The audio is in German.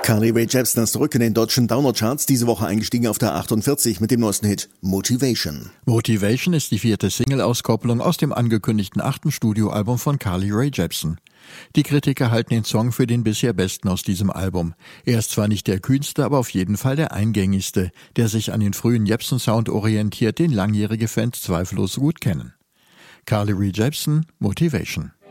Carly Rae Jepsen ist zurück in den deutschen Download-Charts, diese Woche eingestiegen auf der 48 mit dem neuesten Hit Motivation. Motivation ist die 4. Single-Auskopplung aus dem angekündigten 8. Studioalbum von Carly Rae Jepsen. Die Kritiker halten den Song für den bisher besten aus diesem Album. Er ist zwar nicht der kühnste, aber auf jeden Fall der eingängigste, der sich an den frühen Jepsen-Sound orientiert, den langjährige Fans zweifellos gut kennen. Carly Rae Jepsen, Motivation.